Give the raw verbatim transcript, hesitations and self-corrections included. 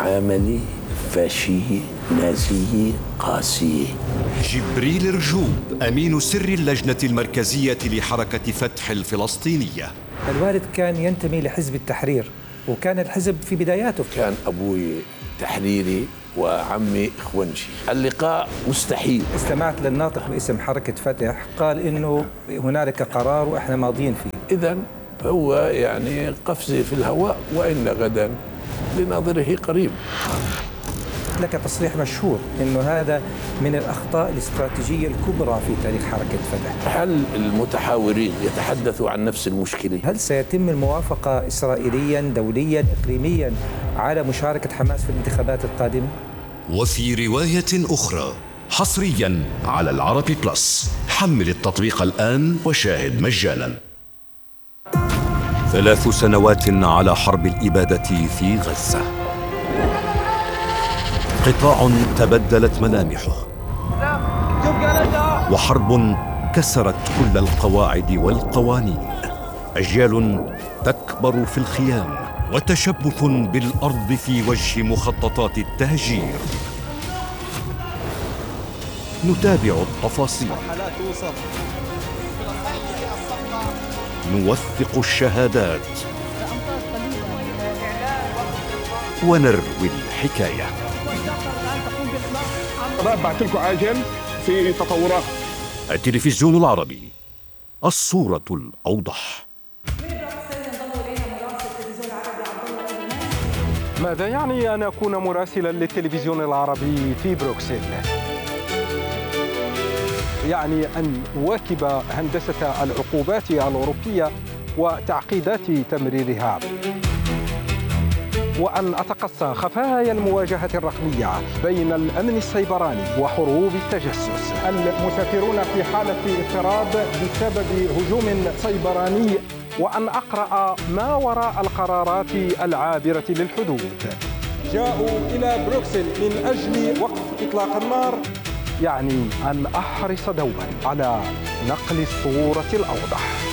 معاملة فاشية نازية قاسية. جبريل رجوب أمين سر اللجنة المركزية لحركة فتح الفلسطينية. الوالد كان ينتمي لحزب التحرير، وكان الحزب في بداياته. كان أبوي تحريري وعمي إخوانجي. اللقاء مستحيل. استمعت للناطق باسم حركة فتح، قال إنه هنالك قرار وإحنا ماضيين فيه. إذن هو يعني قفزة في الهواء، وإن غدا لناظره قريب. لك تصريح مشهور إنه هذا من الأخطاء الاستراتيجية الكبرى في تاريخ حركة فتح. هل المتحاورين يتحدثوا عن نفس المشكلة؟ هل سيتم الموافقة إسرائيليا دوليا إقليميا على مشاركة حماس في الانتخابات القادمة؟ وفي رواية أخرى حصريا على العربي بلس، حمل التطبيق الآن وشاهد مجانا. ثلاث سنوات على حرب الإبادة في غزة، قطاع تبدلت ملامحه، وحرب كسرت كل القواعد والقوانين، أجيال تكبر في الخيام، وتشبث بالأرض في وجه مخططات التهجير. نتابع التفاصيل، نوثق الشهادات، ونروي الحكاية. بعت لكم عاجل في تطورات. التلفزيون العربي، الصورة الأوضح. ماذا يعني أن أكون مراسلا للتلفزيون العربي في بروكسل؟ يعني أن أواكب هندسة العقوبات الأوروبية وتعقيدات تمريرها، وأن أتقصى خفايا المواجهة الرقمية بين الأمن السيبراني وحروب التجسس. المسافرون في حالة اضطراب بسبب هجوم سيبراني، وأن أقرأ ما وراء القرارات العابرة للحدود. جاءوا إلى بروكسل من أجل وقف إطلاق النار. يعني أن أحرص دوما على نقل الصورة الأوضح.